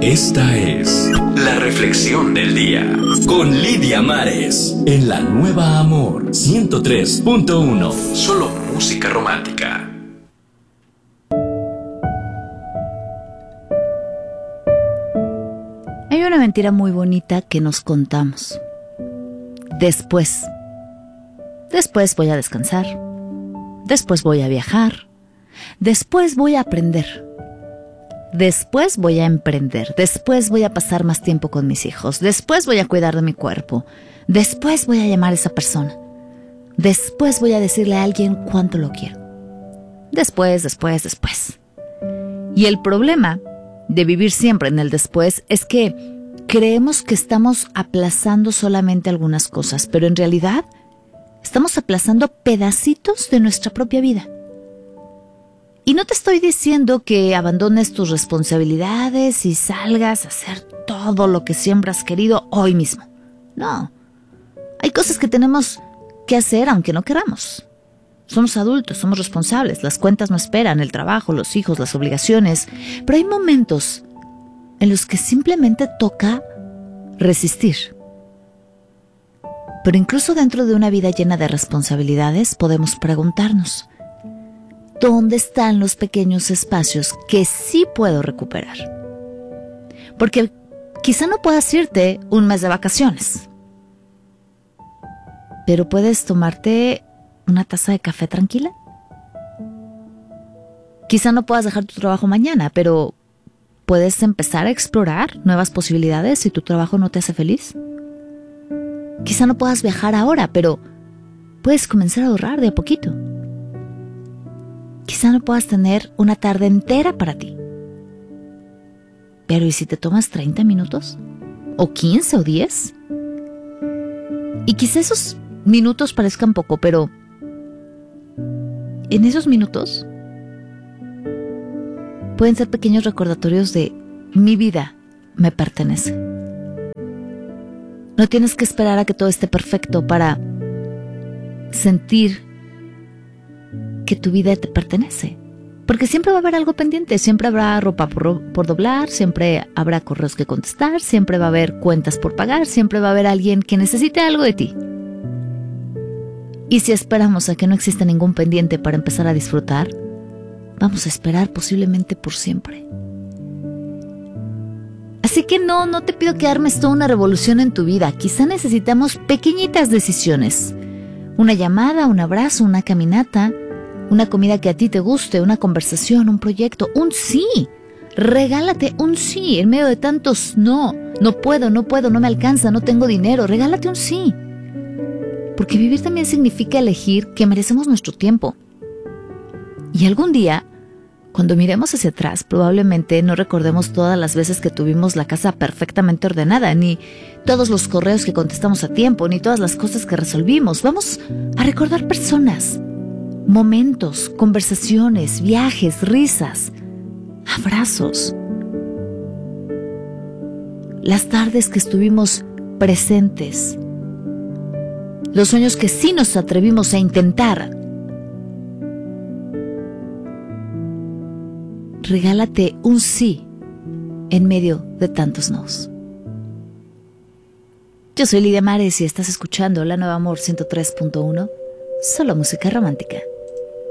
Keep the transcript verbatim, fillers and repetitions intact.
Esta es la reflexión del día con Lidia Mares en la Nueva Amor ciento tres punto uno. Solo música romántica. Hay una mentira muy bonita que nos contamos. Después. Después voy a descansar. Después voy a viajar. Después voy a aprender. Después voy a emprender. Después voy a pasar más tiempo con mis hijos. Después voy a cuidar de mi cuerpo. Después voy a llamar a esa persona. Después voy a decirle a alguien cuánto lo quiero. Después, después, después. Y el problema de vivir siempre en el después es que creemos que estamos aplazando solamente algunas cosas, pero en realidad estamos aplazando pedacitos de nuestra propia vida. Y no te estoy diciendo que abandones tus responsabilidades y salgas a hacer todo lo que siempre has querido hoy mismo. No. Hay cosas que tenemos que hacer aunque no queramos. Somos adultos, somos responsables, las cuentas no esperan, el trabajo, los hijos, las obligaciones. Pero hay momentos en los que simplemente toca resistir. Pero incluso dentro de una vida llena de responsabilidades podemos preguntarnos: ¿dónde están los pequeños espacios que sí puedo recuperar? Porque quizá no puedas irte un mes de vacaciones, pero puedes tomarte una taza de café tranquila. Quizá no puedas dejar tu trabajo mañana, pero puedes empezar a explorar nuevas posibilidades si tu trabajo no te hace feliz. Quizá no puedas viajar ahora, pero puedes comenzar a ahorrar de a poquito. Quizá no puedas tener una tarde entera para ti. Pero ¿y si te tomas treinta minutos? ¿O quince o diez? Y quizá esos minutos parezcan poco, pero en esos minutos pueden ser pequeños recordatorios de mi vida me pertenece. No tienes que esperar a que todo esté perfecto para sentir que tu vida te pertenece, porque siempre va a haber algo pendiente, siempre habrá ropa por, por doblar, siempre habrá correos que contestar, siempre va a haber cuentas por pagar, siempre va a haber alguien que necesite algo de ti. Y si esperamos a que no exista ningún pendiente para empezar a disfrutar, vamos a esperar posiblemente por siempre. Así que no, no te pido que armes toda una revolución en tu vida. Quizá necesitamos pequeñitas decisiones. Una llamada, un abrazo, una caminata, una comida que a ti te guste, una conversación, un proyecto, un sí. Regálate un sí en medio de tantos no. No puedo, no puedo, no me alcanza, no tengo dinero. Regálate un sí. Porque vivir también significa elegir que merecemos nuestro tiempo. Y algún día, cuando miremos hacia atrás, probablemente no recordemos todas las veces que tuvimos la casa perfectamente ordenada, ni todos los correos que contestamos a tiempo, ni todas las cosas que resolvimos. Vamos a recordar personas, momentos, conversaciones, viajes, risas, abrazos. Las tardes que estuvimos presentes. Los sueños que sí nos atrevimos a intentar. Regálate un sí en medio de tantos nos. Yo soy Lidia Mares y estás escuchando La Nueva Amor ciento tres punto uno, solo música romántica.